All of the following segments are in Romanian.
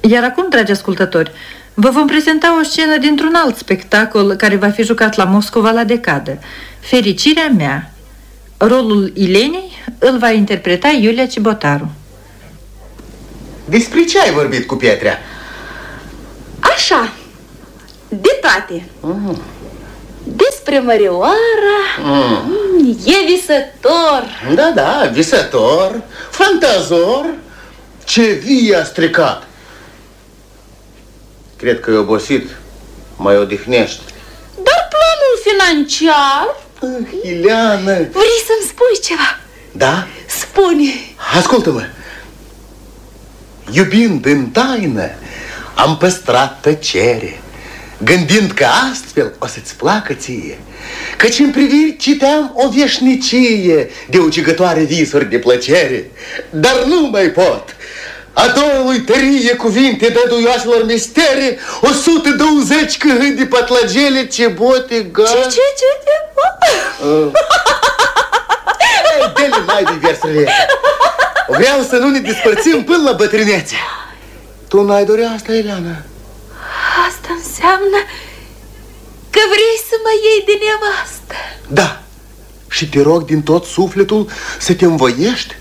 Iar acum, dragi ascultători, vă vom prezenta o scenă dintr-un alt spectacol care va fi jucat la Moscova la decadă, Fericirea mea. Rolul Ilenei îl va interpreta Iulia Cibotaru. Despre ce ai vorbit cu Pietrea? Așa, de toate. Despre Mărioara. E visător. Da, visător, fantazor. Ce vie a stricat. Cred că e obosit. Mai odihnești. Dar planul financiar... Ileana... Vrei să-mi spui ceva? Da? Spune. Ascultă-mă. Iubind în taină, am păstrat tăcere, gândind că astfel o să-ți placă ție, căci în priviri citeam o veșnicie de ucigătoare visuri de plăcere. Dar nu mai pot. A doua tărie cuvinte dăduioaselor mistere, 120 câhâni de patlagele, ce bote gaz. Ce? Dă-le mai diversele. Vreau să nu ne despărțim până la bătrânețe. Tu n-ai dorea asta, Ileana? Asta înseamnă că vrei să mă iei de nevastă. Da. Și te rog din tot sufletul să te învoiești.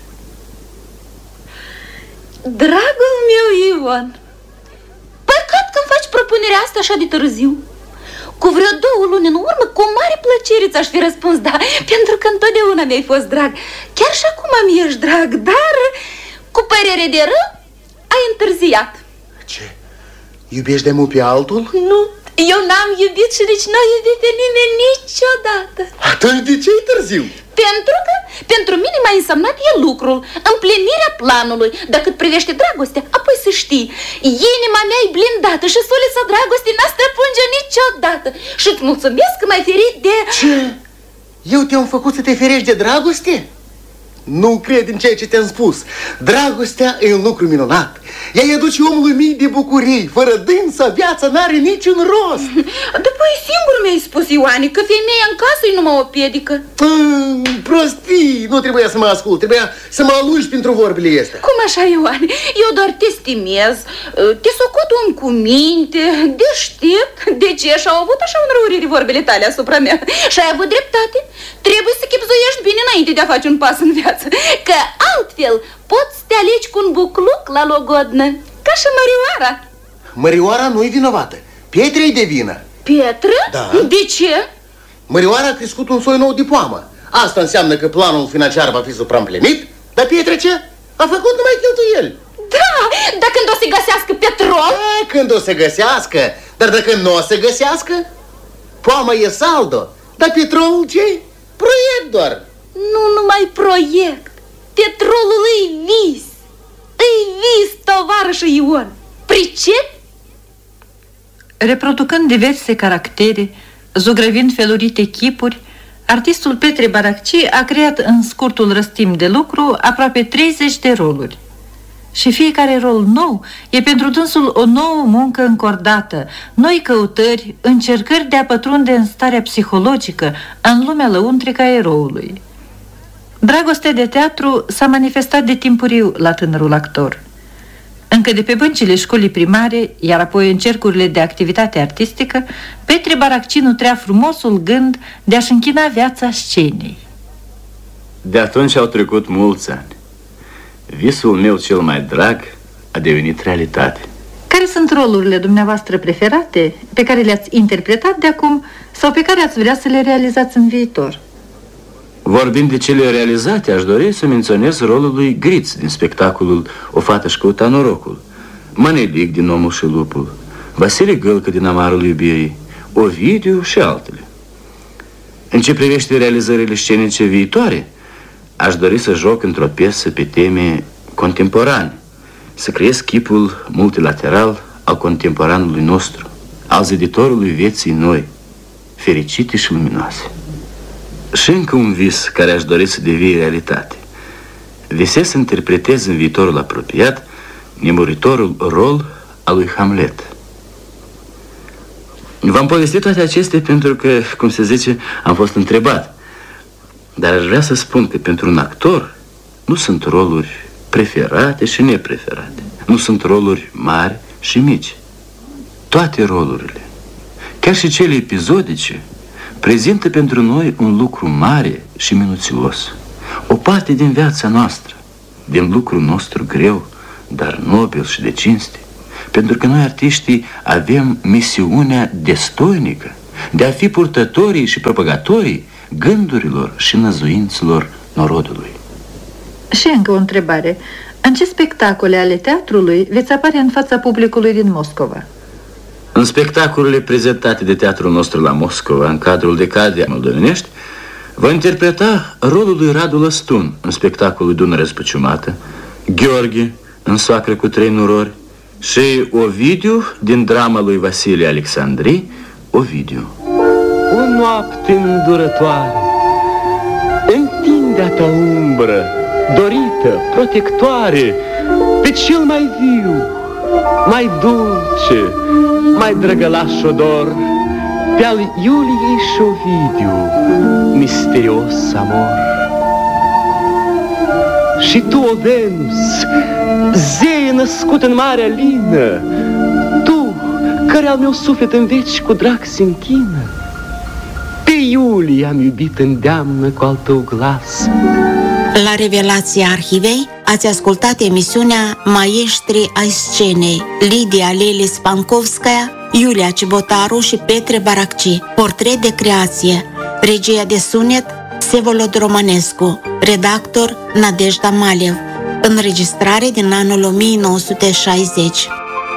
Dragul meu Ion, păcat că-mi faci propunerea asta așa de târziu. Cu vreo 2 luni în urmă, cu mare plăcere ți-aș fi răspuns da, pentru că întotdeauna mi-ai fost drag. Chiar și acum mi ești drag, dar cu părere de rău ai întârziat. Ce? Iubești de mult pe altul? Nu, eu n-am iubit și nici n-am iubit pe nimeni niciodată. Atunci de ce-i târziu? Pentru că pentru mine m-a însemnat e lucrul, împlinirea planului. Dar cât privește dragostea, apoi să știi, inima mea e blindată și sulița dragostii n-a străpunge niciodată. Și îți mulțumesc că m-ai ferit de... Ce? Eu te-am făcut să te ferești de dragoste? Nu cred în ceea ce te-am spus. Dragostea e un lucru minunat. Ea îi aduce omului mii de bucurii. Fără dânsa, viața n-are niciun rost. După singur mi-ai spus, Ioane, că femeia în casă e numai o piedică. Prostii, nu trebuia să mă ascult. Trebuia să mă alungi pentru vorbile astea. Cum așa, Ioane? Eu doar te stimez, te socot om cu minte, deștept. De ce și-au avut așa înrăuriri vorbele tale asupra mea? Și ai avut dreptate. Trebuie să chipzuiești bine înainte de a face un pas în viață, că altfel poți să te alegi cu un bucluc la logodnă, ca și Mărioara. Mărioara nu-i vinovată, Pietre-i de vină. Pietră? Da. De ce? Mărioara a crescut un soi nou de poamă. Asta înseamnă că planul financiar va fi supraîmplinit. Dar Pietre ce? A făcut numai cheltuieli. Da, dar când o să găsească petrol? Da, când o să găsească. Dar dacă nu o să găsească, poama e saldo. Dar petrolul ce-i? Proiect doar. Nu numai proiect. Petrolul îi vis. Îi vis, tovarășă Ion. Pricep? Reproducând diverse caractere, zugrăvind felurite chipuri, artistul Petre Baracci a creat în scurtul răstimp de lucru aproape 30 de roluri. Și fiecare rol nou e pentru dânsul o nouă muncă încordată, noi căutări, încercări de a pătrunde în starea psihologică, în lumea lăuntrică a eroului. Dragostea de teatru s-a manifestat de timpuriu la tânărul actor. Încă de pe băncile școlii primare, iar apoi în cercurile de activitate artistică, Petre Baracci nutrea frumosul gând de a-și închina viața scenei. De atunci au trecut mulți ani. Visul meu cel mai drag a devenit realitate. Care sunt rolurile dumneavoastră preferate pe care le-ați interpretat de acum sau pe care ați vrea să le realizați în viitor? Vorbind de cele realizate, aș dori să menționez rolul lui Griț din spectacolul O fată și căuta norocul, Manelic din Omul și lupul, Vasile Gălcă din Amarul iubirii, Ovidiu și altele. În ce privește realizările scenice viitoare, aș dori să joc într-o piesă pe teme contemporane, să creez chipul multilateral al contemporanului nostru, al ziditorului vieții noi, fericite și luminoase. Și încă un vis care aș dori să devie realitate. Visez să interpretez în viitorul apropiat nemuritorul rol al lui Hamlet. V-am povestit toate acestea pentru că, cum se zice, am fost întrebat. Dar aș vrea să spun că pentru un actor nu sunt roluri preferate și nepreferate. Nu sunt roluri mari și mici. Toate rolurile, chiar și cele episodice, prezintă pentru noi un lucru mare și minuțios, o parte din viața noastră, din lucrul nostru greu, dar nobil și de cinste, pentru că noi, artiștii, avem misiunea destoinică de a fi purtătorii și propagatorii gândurilor și năzuințelor norodului. Și încă o întrebare. În ce spectacole ale teatrului veți apare în fața publicului din Moscova? În spectacolele prezentate de teatrul nostru la Moscova, în cadrul Decadei moldovenești, va interpreta rolul lui Radu Lăstun în spectacolul Dunăre Spăciumată, Gheorghe în Soacră cu 3 nurori și Ovidiu din drama lui Vasile Alexandri, Ovidiu. O noapte îndurătoare întinde-a ta umbră, dorită, protectoare, pe cel mai viu, mai dulce, mai drăgălaș odor, pe-al Iuliei și Ovidiu, misterios amor. Și tu, o Venus, zeie născut în marea lină, tu, care al meu suflet în veci cu drag se închină, pe Iulie am iubit îndeamnă cu al tău glas. La Revelația Arhivei ați ascultat emisiunea Maestri ai scenei, Lidia Lelis Pankovskaya, Iulia Cibotaru și Petre Baracci. Portret de creație, regia de sunet Sevolod Romanescu, redactor Nadejda Malev. Înregistrare din anul 1960.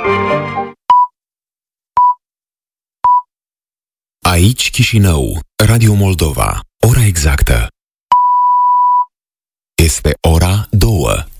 Aici Chișinău, Radio Moldova. Ora exactă este ora 2.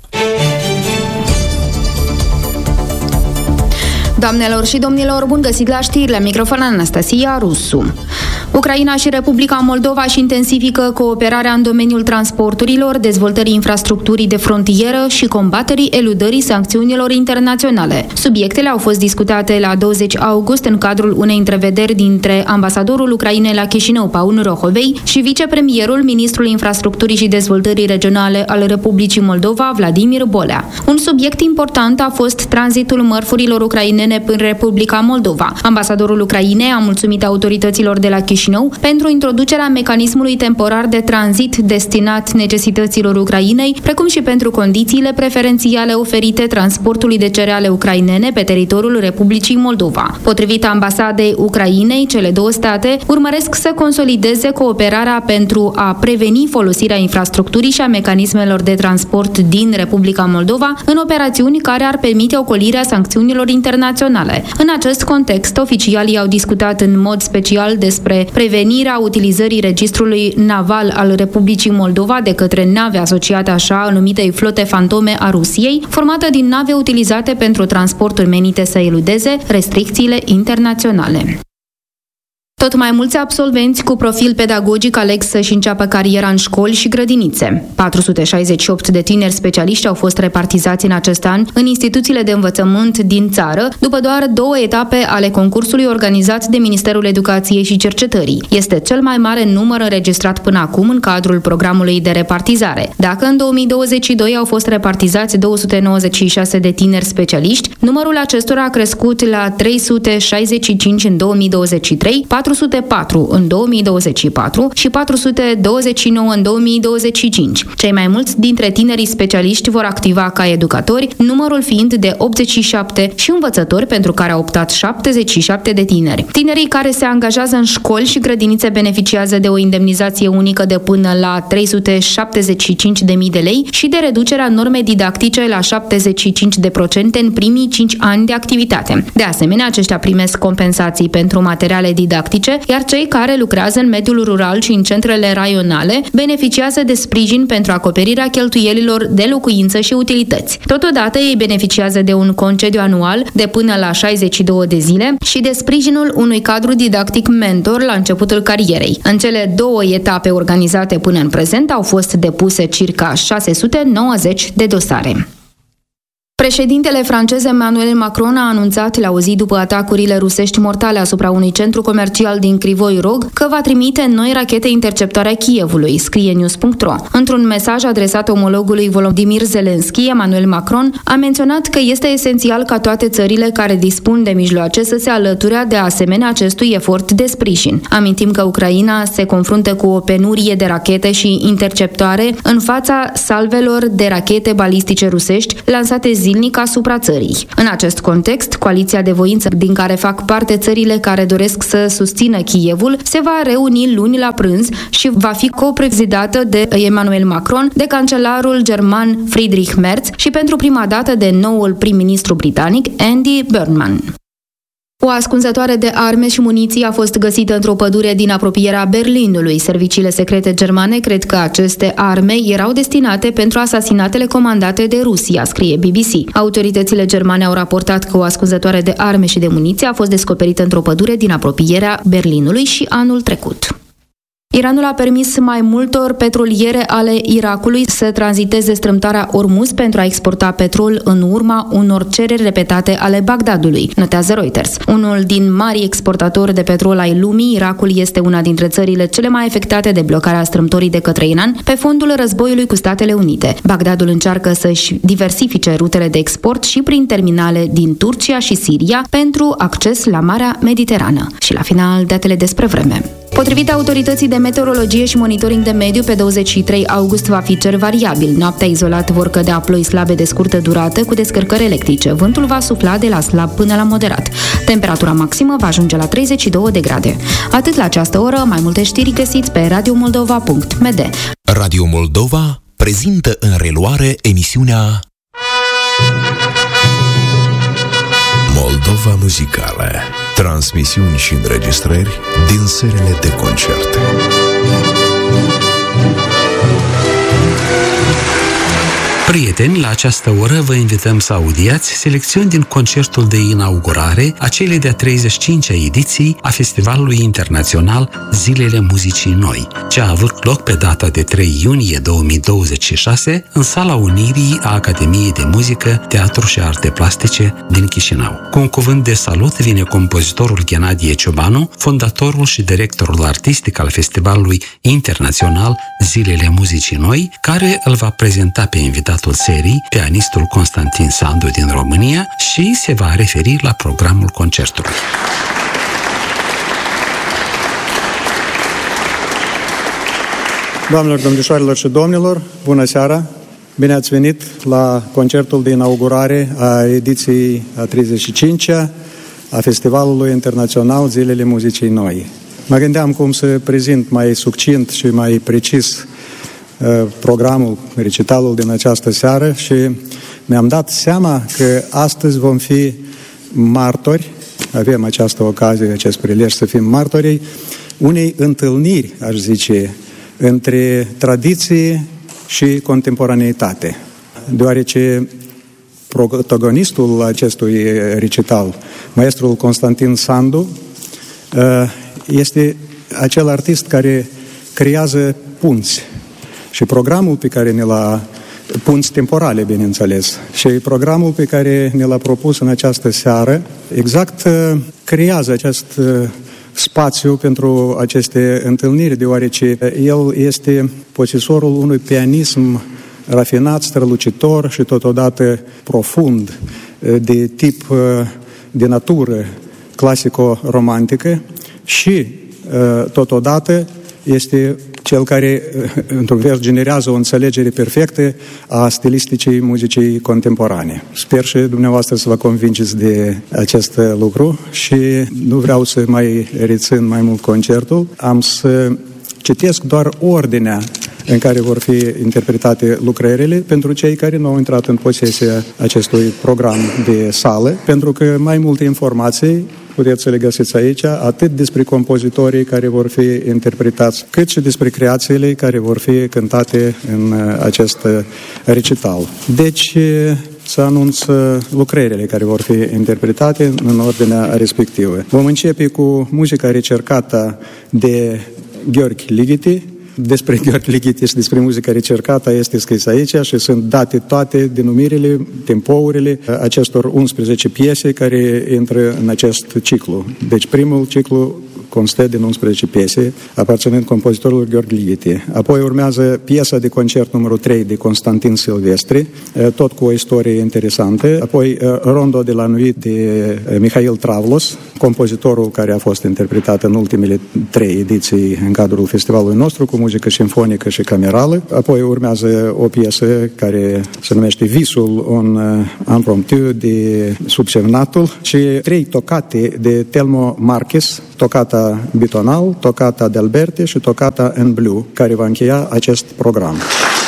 Doamnelor și domnilor, bun găsit la știri, la microfon Anastasia Rusu. Ucraina și Republica Moldova își intensifică cooperarea în domeniul transporturilor, dezvoltării infrastructurii de frontieră și combaterii eludării sancțiunilor internaționale. Subiectele au fost discutate la 20 august în cadrul unei întrevederi dintre ambasadorul Ucrainei la Chișinău, Paul Rohovei, și vicepremierul, ministrul infrastructurii și dezvoltării regionale al Republicii Moldova, Vladimir Bolea. Un subiect important a fost tranzitul mărfurilor ucrainene prin Republica Moldova. Ambasadorul Ucrainei a mulțumit autorităților de la Chișinău pentru introducerea mecanismului temporar de tranzit destinat necesităților Ucrainei, precum și pentru condițiile preferențiale oferite transportului de cereale ucrainene pe teritoriul Republicii Moldova. Potrivit ambasadei Ucrainei, cele două state urmăresc să consolideze cooperarea pentru a preveni folosirea infrastructurii și a mecanismelor de transport din Republica Moldova în operațiuni care ar permite ocolirea sancțiunilor internaționale. În acest context, oficialii au discutat în mod special despre prevenirea utilizării registrului naval al Republicii Moldova de către nave asociate așa numitei flote fantome a Rusiei, formată din nave utilizate pentru transporturi menite să eludeze restricțiile internaționale. Tot mai mulți absolvenți cu profil pedagogic aleg să-și înceapă cariera în școli și grădinițe. 468 de tineri specialiști au fost repartizați în acest an în instituțiile de învățământ din țară, după doar 2 etape ale concursului organizat de Ministerul Educației și Cercetării. Este cel mai mare număr înregistrat până acum în cadrul programului de repartizare. Dacă în 2022 au fost repartizați 296 de tineri specialiști, numărul acestora a crescut la 365 în 2023, 404 în 2024 și 429 în 2025. Cei mai mulți dintre tinerii specialiști vor activa ca educatori, numărul fiind de 87 și învățători pentru care au optat 77 de tineri. Tinerii care se angajează în școli și grădinițe beneficiază de o indemnizație unică de până la 375.000 de lei și de reducerea normei didactice la 75% în primii 5 ani de activitate. De asemenea, aceștia primesc compensații pentru materiale didactice, iar cei care lucrează în mediul rural și în centrele raionale beneficiază de sprijin pentru acoperirea cheltuielilor de locuință și utilități. Totodată, ei beneficiază de un concediu anual de până la 62 de zile și de sprijinul unui cadru didactic mentor la începutul carierei. În cele 2 etape organizate până în prezent au fost depuse circa 690 de dosare. Președintele francez Emmanuel Macron a anunțat la o zi după atacurile rusești mortale asupra unui centru comercial din Crivoi Rog că va trimite noi rachete interceptoare Kievului, scrie news.ro. Într-un mesaj adresat omologului Volodymyr Zelensky, Emmanuel Macron a menționat că este esențial ca toate țările care dispun de mijloace să se alăture de asemenea acestui efort de sprijin. Amintim că Ucraina se confruntă cu o penurie de rachete și interceptoare în fața salvelor de rachete balistice rusești lansate zilnic asupra țării. În acest context, coaliția de voință din care fac parte țările care doresc să susțină Kievul se va reuni luni la prânz și va fi coprezidată de Emmanuel Macron, de cancelarul german Friedrich Merz și pentru prima dată de noul prim-ministru britanic Andy Burnham. O ascunzătoare de arme și muniții a fost găsită într-o pădure din apropierea Berlinului. Serviciile secrete germane cred că aceste arme erau destinate pentru asasinatele comandate de Rusia, scrie BBC. Autoritățile germane au raportat că o ascunzătoare de arme și de muniție a fost descoperită într-o pădure din apropierea Berlinului și anul trecut. Iranul a permis mai multor petroliere ale Irakului să tranziteze strâmtoarea Ormuz pentru a exporta petrol în urma unor cereri repetate ale Bagdadului, notează Reuters. Unul din mari exportatori de petrol ai lumii, Irakul este una dintre țările cele mai afectate de blocarea strâmtorii de către Iran pe fondul războiului cu Statele Unite. Bagdadul încearcă să-și diversifice rutele de export și prin terminale din Turcia și Siria pentru acces la Marea Mediterană. Și la final, datele despre vreme. Potrivit autorității de meteorologie și monitoring de mediu, pe 23 august va fi cer variabil. Noaptea izolat vor cădea ploi slabe de scurtă durată cu descărcări electrice. Vântul va sufla de la slab până la moderat. Temperatura maximă va ajunge la 32 de grade. Atât la această oră, mai multe știri găsiți pe radiomoldova.md. Radio Moldova prezintă în reluare emisiunea Moldova Muzicală. Transmisiuni și înregistrări din serile de concerte. Prieteni, la această oră vă invităm să audiați selecțiuni din concertul de inaugurare a celei de-a 35-a ediții a Festivalului Internațional Zilele Muzicii Noi, ce a avut loc pe data de 3 iunie 2026 în Sala Unirii a Academiei de Muzică, Teatru și Arte Plastice din Chișinău. Cu un cuvânt de salut vine compozitorul Ghenadie Ciobanu, fondatorul și directorul artistic al Festivalului Internațional Zilele Muzicii Noi, care îl va prezenta pe invitatul serii, pianistul Constantin Sandu din România, și se va referi la programul concertului. Doamnelor, domnișoarelor și domnilor, bună seara! Bine ați venit la concertul de inaugurare a ediției a 35-a a Festivalului Internațional Zilele Muzicii Noi. Mă gândeam cum să prezint mai succint și mai precis programul, recitalul din această seară și mi-am dat seama că astăzi vom fi martori, avem această ocazie, acest prilej să fim martorii unei întâlniri, aș zice, între tradiție și contemporaneitate. Deoarece protagonistul acestui recital, maestrul Constantin Sandu, este acel artist care creează punți. Și programul pe care ne l-a, punți temporale, bineînțeles, și programul pe care ne l-a propus în această seară, exact creează acest spațiu pentru aceste întâlniri, deoarece el este posesorul unui pianism rafinat, strălucitor și totodată profund, de tip, de natură clasico-romantică și totodată este cel care, într-un fel, generează o înțelegere perfectă a stilisticii muzicii contemporane. Sper și dumneavoastră să vă convingeți de acest lucru și nu vreau să mai rețin mai mult concertul. Am să citesc doar ordinea în care vor fi interpretate lucrările pentru cei care nu au intrat în posesia acestui program de sală, pentru că mai multe informații puteți să le găsiți aici, atât despre compozitorii care vor fi interpretați, cât și despre creațiile care vor fi cântate în acest recital. Deci, să anunț lucrările care vor fi interpretate în ordinea respectivă. Vom începe cu muzica recercată de Gheorghe Ligeti, despre Gheorghe Ligeti și despre muzica ricercată este scris aici și sunt date toate denumirile, tempourile acestor 11 piese care intră în acest ciclu. Deci primul ciclu constă din 11 piese aparținând compozitorului Gheorghe Ligeti. Apoi urmează piesa de concert numărul 3 de Constantin Silvestri, tot cu o istorie interesantă. Apoi Rondo de la Nuit de Mihail Travlos, compozitorul care a fost interpretat în ultimele 3 ediții în cadrul festivalului nostru cu muzică simfonică și camerală. Apoi urmează o piesă care se numește Visul un impromptu de Subsemnatul și 3 tocate de Telmo Marquez, tocata Bitonal, tocata de Alberti și tocata în Blue, care va încheia acest program.